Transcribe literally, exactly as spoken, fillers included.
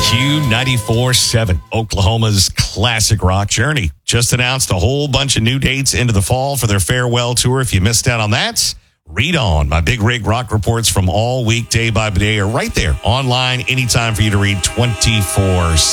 Q ninety-four seven, Oklahoma's classic rock journey, just announced a whole bunch of new dates into the fall for their farewell tour. If you missed out on that, read on. My Big Rig Rock reports from all week, day by day, are right there online anytime for you to read twenty-four seven.